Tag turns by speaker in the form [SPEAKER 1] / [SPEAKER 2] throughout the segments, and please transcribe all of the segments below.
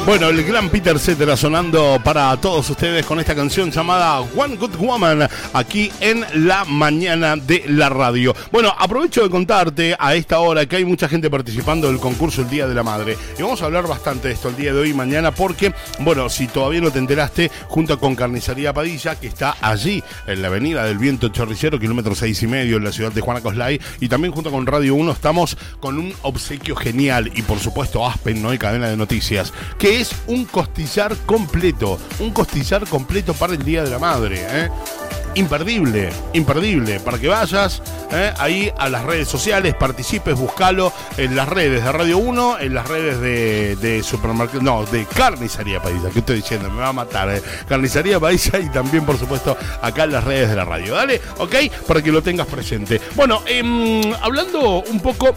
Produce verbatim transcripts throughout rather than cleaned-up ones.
[SPEAKER 1] Bueno, el gran Peter Cetera sonando para todos ustedes con esta canción llamada One Good Woman, aquí en la mañana de la radio. Bueno, aprovecho de contarte a esta hora que hay mucha gente participando del concurso El Día de la Madre. Y vamos a hablar bastante de esto el día de hoy y mañana porque, bueno, si todavía no te enteraste, junto con Carnicería Padilla, que está allí en la avenida del Viento Chorricero, kilómetro seis y medio, en la ciudad de Juana Coslay, y también junto con Radio uno, estamos con un obsequio genial y por supuesto Aspen, ¿no? Y cadena de noticias, que es un costillar completo, un costillar completo para el Día de la Madre, ¿eh? Imperdible, imperdible, para que vayas eh, ahí a las redes sociales, participes, buscalo en las redes de Radio uno, en las redes de, de supermercado, no, de Carnicería Padilla, ¿qué estoy diciendo? Me va a matar, eh. Carnicería Padilla y también, por supuesto, acá en las redes de la radio, ¿dale? ¿Ok? Para que lo tengas presente. Bueno, eh, hablando un poco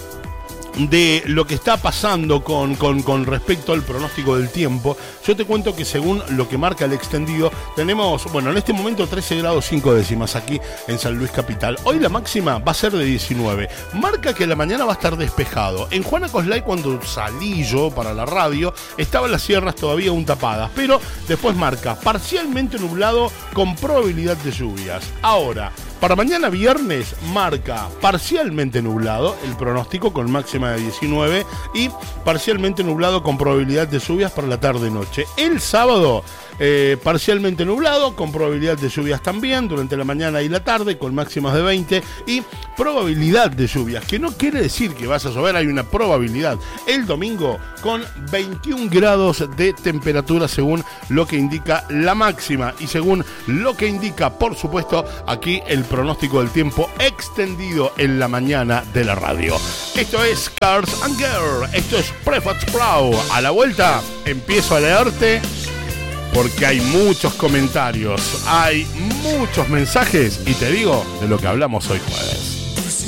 [SPEAKER 1] de lo que está pasando con, con, con respecto al pronóstico del tiempo, yo te cuento que según lo que marca el extendido, tenemos, bueno, en este momento trece grados cinco décimas aquí en San Luis Capital. Hoy la máxima va a ser de diecinueve. Marca que la mañana va a estar despejado. En Juana Coslay, cuando salí yo para la radio, estaban las sierras todavía aún tapadas, pero después marca parcialmente nublado con probabilidad de lluvias. Ahora, para mañana viernes marca parcialmente nublado el pronóstico con máxima de diecinueve y parcialmente nublado con probabilidad de lluvias para la tarde-noche. El sábado eh, parcialmente nublado con probabilidad de lluvias también durante la mañana y la tarde con máximas de veinte y probabilidad de lluvias, que no quiere decir que vas a llover, hay una probabilidad. El domingo con veintiún grados de temperatura según lo que indica la máxima y según lo que indica, por supuesto, aquí el pronóstico del tiempo extendido en la mañana de la radio. Esto es Cars and Girl, esto es Prefats Pro. A la vuelta empiezo a leerte porque hay muchos comentarios, hay muchos mensajes y te digo de lo que hablamos hoy jueves.